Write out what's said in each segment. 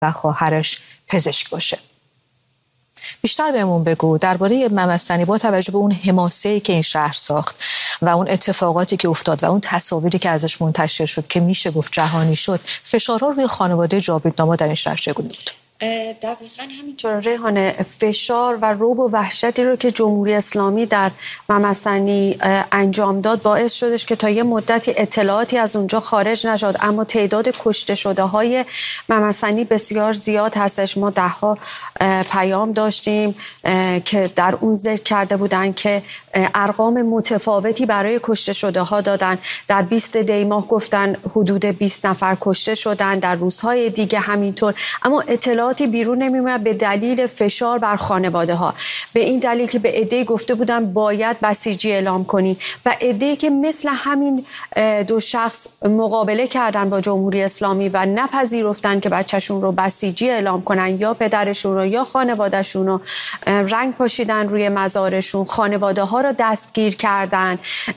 و خواهرش پزشک باشه. بیشتر بهمون بگو درباره ممسنی با توجه به اون حماسه‌ای که این شهر ساخت و اون اتفاقاتی که افتاد و اون تصاویری که ازش منتشر شد که میشه گفت جهانی شد، فشارها روی خانواده جاویدنما در این شهر چگونه بود؟ دقیقاً همینطور ریحانه، فشار و رعب و وحشتی رو که جمهوری اسلامی در ممسنی انجام داد باعث شدش که تا یه مدتی اطلاعاتی از اونجا خارج نشد، اما تعداد کشته شده های ممسنی بسیار زیاد هستش. ما دهها پیام داشتیم که در اون ذکر کرده بودن که ارقام متفاوتی برای کشته شده ها دادن. در 20 دی ماه گفتن حدود 20 نفر کشته شدن، در روزهای دیگه همینطور، اما اطلاعاتی بیرون نمیومد به دلیل فشار بر خانواده ها، به این دلیل که به عده‌ای گفته بودن باید بسیجی اعلام کنی و عده‌ای که مثل همین دو شخص مقابله کردن با جمهوری اسلامی و نپذیرفتن که بچه‌شون رو بسیجی اعلام کنن، یا پدرشون رو یا خانواده‌شون رو، رنگ پاشیدن روی مزارشون، خانواده ها رو دستگیر کردن.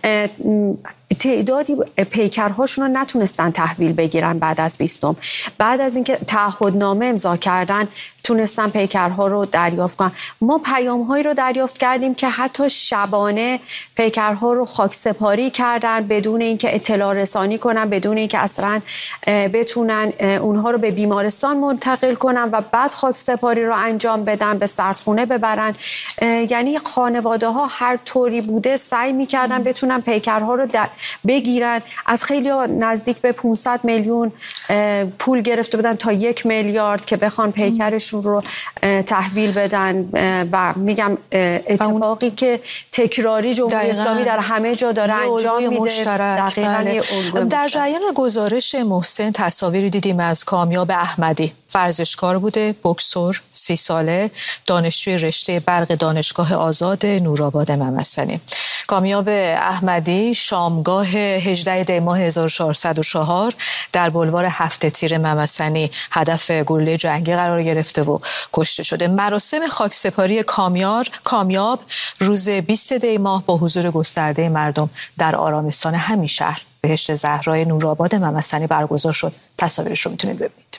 تعدادی پیکرهاشون رو نتونستن تحویل بگیرن. بعد از 20م، بعد از اینکه تعهدنامه امضا کردن، تونستن پیکرها رو دریافت کنن. ما پیام‌هایی رو دریافت کردیم که حتی شبانه پیکرها رو خاک سپاری کردن بدون اینکه اطلاع رسانی کنن، بدون اینکه اصلا بتونن اونها رو به بیمارستان منتقل کنن و بعد خاک سپاری رو انجام بدن، به سردخونه ببرن. یعنی خانواده ها هر طوری بوده سعی می‌کردن بتونن پیکرها رو بگیرن. از خیلی نزدیک به 500 میلیون پول گرفته بودن تا 1 میلیارد که بخوان پیکرشون رو تحویل بدن و میگم اتفاقی که تکراری جمهوری اسلامی در همه جا داره انجام میده. در جریان گزارش محسن تصاویری دیدیم از کامیاب احمدی، ورزشکار بوده، بوکسور، 30 ساله، دانشجوی رشته برق دانشگاه آزاد نورآباد ممسنی. کامیاب احمدی شامگاه 18 دی ماه 1404 در بلوار 7 تیر ممسنی هدف گلوله جنگی قرار گرفته و کشته شده. مراسم خاکسپاری کامیاب روز 20 دی ماه با حضور گسترده مردم در آرامستان همین شهر بهشت زهرای نورآباد ممسنی برگزار شد. تصاویرش رو میتونید ببینید.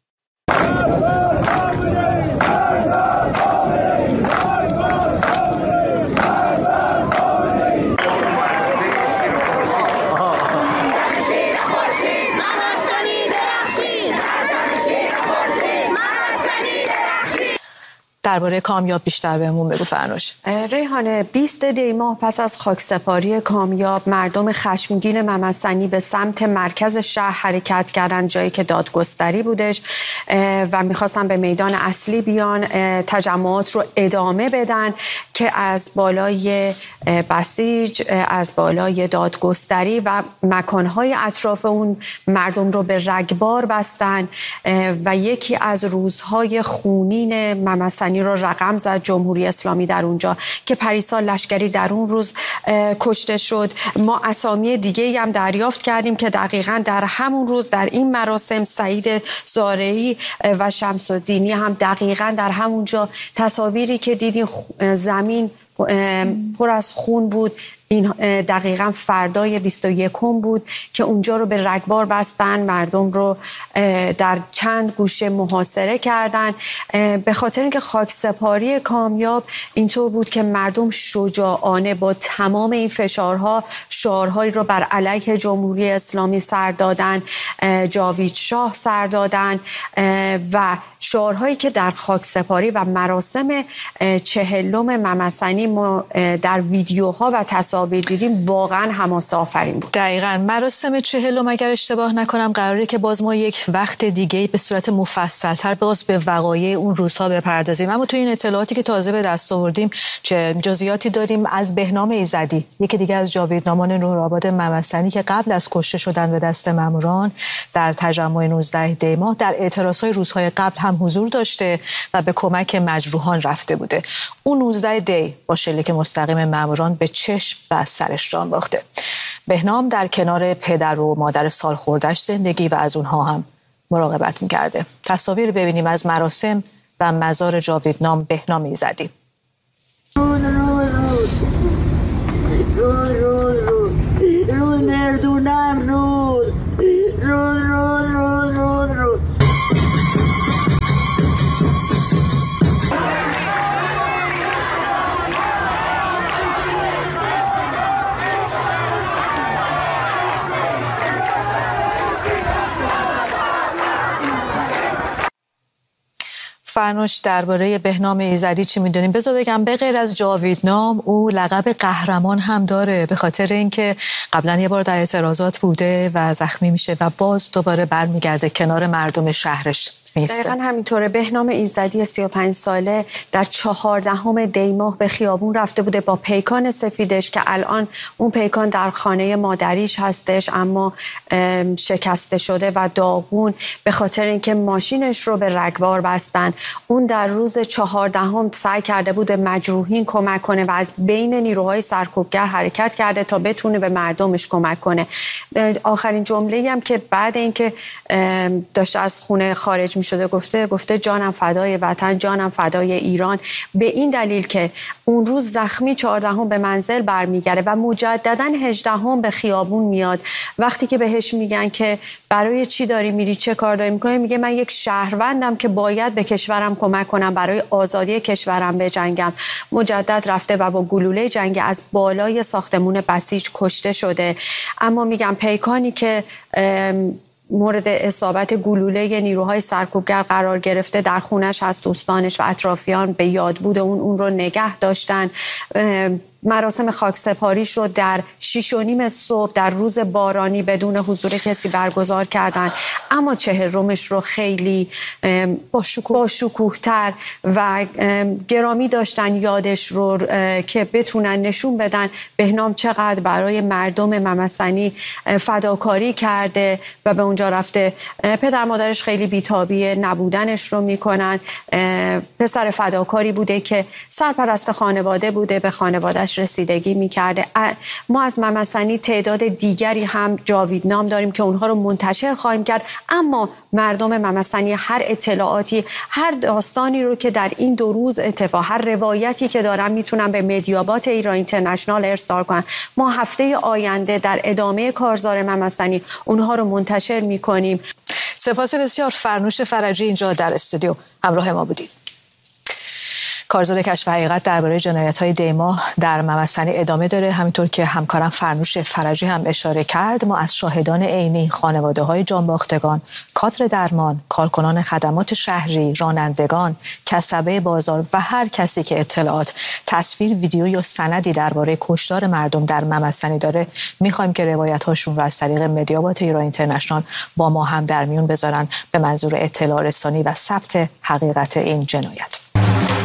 درباره کامیاب بیشتر بهمون بگو فرنوش. ریحانه، 20 دی ماه پس از خاکسپاری کامیاب، مردم خشمگین ممسنی به سمت مرکز شهر حرکت کردن، جایی که دادگستری بودش و میخواستن به میدان اصلی بیان، تجمعات رو ادامه بدن که از بالای بسیج، از بالای دادگستری و مکانهای اطراف اون مردم رو به رگبار بستن و یکی از روزهای خونین ممسنی رو رقم زد جمهوری اسلامی در اونجا که پریسا لشکری در اون روز کشته شد. ما اسامی دیگه هم دریافت کردیم که دقیقاً در همون روز در این مراسم سعید زارعی و شمس الدینی هم دقیقاً در همونجا، تصاویری که دیدین زمین پر از خون بود، این دقیقاً فردای 21 بود که اونجا رو به رگبار بستن، مردم رو در چند گوشه محاصره کردن، به خاطر اینکه خاکسپاری کامیاب اینطور بود که مردم شجاعانه با تمام این فشارها شعارهایی رو بر علیه جمهوری اسلامی سر دادن، جاوید شاه سر دادن و شعارهایی که در خاکسپاری و مراسم 40 ممسنی ما در ویدیوها و تصاویر دیدیم واقعا حماسه آفرین بود. دقیقاً مراسم 40 اگر اشتباه نکنم قراره که باز ما یک وقت دیگه به صورت مفصل‌تر باز به وقایع اون روزها بپردازیم، اما تو این اطلاعاتی که تازه به دست آوردیم چه جزئیاتی داریم از بهنام ایزدی، یکی دیگه از جاویدنامان نورآباد ممسنی که قبل از کشته شدن به دست ماموران در تجمع 19 دی ماه در اعتراضهای روزهای قبل هم حضور داشته و به کمک مجروحان رفته بوده. اون 19 دی با شلیک مستقیم ماموران به چشم و سرش جان باخته. بهنام در کنار پدر و مادر سالخورده‌اش زندگی و از اونها هم مراقبت می‌کرده. تصاویر ببینیم از مراسم و مزار جاویدنام بهنام ایزدی. فرنوش، درباره بهنام ایزدی چی میدونیم؟ بذار بگم به غیر از جاویدنام او لقب قهرمان هم داره، به خاطر اینکه قبلا یه بار در اعتراضات بوده و زخمی میشه و باز دوباره برمیگرده کنار مردم شهرش. دقیقا همینطوره. بهنام ایزدی 35 ساله در 14 دی ماه به خیابون رفته بوده با پیکان سفیدش که الان اون پیکان در خانه مادریش هستش، اما شکسته شده و داغون به خاطر اینکه ماشینش رو به رگبار بستن. اون در روز 14 سعی کرده بود به مجروحین کمک کنه و از بین نیروهای سرکوبگر حرکت کرده تا بتونه به مردمش کمک کنه. آخرین جمله‌ای هم که بعد اینکه داشته از خونه خارج شده گفته جانم فدای وطن، جانم فدای ایران، به این دلیل که اون روز زخمی 14 به منزل برمیگره و مجددا 18 به خیابون میاد. وقتی که بهش میگن که برای چی داری میری، چه کار داری میکنی، میگه من یک شهروندم که باید به کشورم کمک کنم، برای آزادی کشورم بجنگم. مجدد رفته و با گلوله جنگی از بالای ساختمون بسیج کشته شده. اما میگم پیکانی که مورد اصابت گلوله نیروهای سرکوبگر قرار گرفته در خونش هست، دوستانش و اطرافیان به یاد بود اون رو نگه داشتن. مراسم خاکسپاریش رو در 6:30 صبح در روز بارانی بدون حضور کسی برگزار کردن، اما 40مش رو خیلی با شکوه‌تر و گرامی داشتن یادش رو که بتونن نشون بدن بهنام چقدر برای مردم ممسنی فداکاری کرده و به اونجا رفته. پدر مادرش خیلی بی‌تابی نبودنش رو میکنن. پسر فداکاری بوده که سرپرست خانواده بوده، به خانواده‌اش رسیدگی میکرده. ما از ممسنی تعداد دیگری هم جاویدنام داریم که اونها رو منتشر خواهیم کرد، اما مردم ممسنی هر اطلاعاتی، هر داستانی رو که در این 2 روز هر روایتی که دارن میتونن به مدیابات ایران اینترنشنال ارسال کنن. ما هفته آینده در ادامه کارزار ممسنی اونها رو منتشر میکنیم. سپاس بسیار. فرنوش فرجی اینجا در استودیو همراه ما بودید. کارزار کشف حقیقت درباره جنایت‌های دی ماه در ممسنی ادامه داره. همینطور که همکارم فرنوش فرجی هم اشاره کرد، ما از شاهدان عینی، خانواده‌های جانباختگان، کادر درمان، کارکنان خدمات شهری، رانندگان، کسبه بازار و هر کسی که اطلاعات، تصویر، ویدیو یا سندی درباره کشتار مردم در ممسنی داره، می‌خوایم که روایت‌هاشون رو از طریق مدیابات ایران اینترنشنال با ما هم در میون بذارن به منظور اطلاع رسانی و ثبت حقیقت این جنایت.